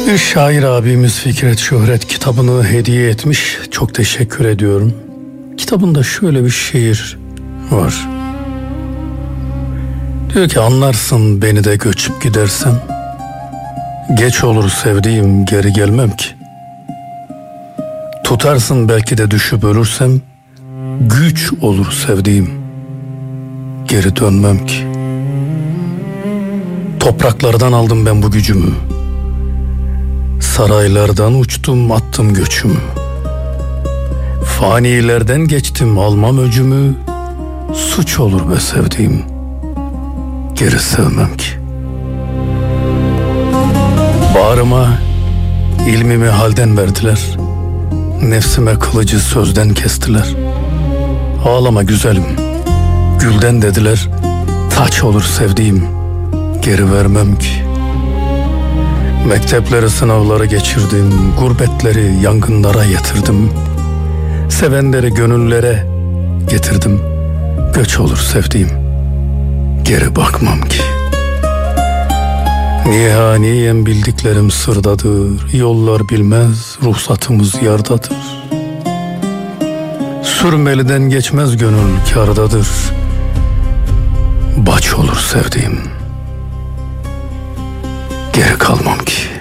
Bir şair abimiz Fikret Şöhret kitabını hediye etmiş. Çok teşekkür ediyorum. Kitabında şöyle bir şiir var. Diyor ki anlarsın beni de göçüp gidersen. Geç olur sevdiğim geri gelmem ki. Tutarsın belki de düşüp ölürsem. Güç olur sevdiğim geri dönmem ki. Topraklardan aldım ben bu gücümü. Saraylardan uçtum attım göçümü. Fanilerden geçtim almam öcümü. Suç olur be sevdiğim geri sevmem ki. Bağrıma ilmimi halden verdiler. Nefsime kılıcı sözden kestiler. Ağlama güzelim gülden dediler. Taç olur sevdiğim geri vermem ki. Mektepleri sınavları geçirdim. Gurbetleri yangınlara getirdim. Sevenleri gönüllere getirdim. Göç olur sevdiğim geri bakmam ki. Nihaniyen bildiklerim sırdadır. Yollar bilmez ruhsatımız yardadır. Sürmeliden geçmez gönül kârdadır. Baç olur sevdiğim geri kalmam ki.